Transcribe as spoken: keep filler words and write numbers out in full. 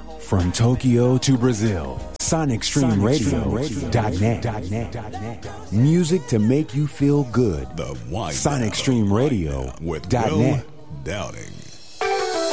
From Tokyo to Brazil, Sonic Stream Radio dot net. Music to make you feel good. The Wine Sonic Stream Radio with dot Will net. Downing.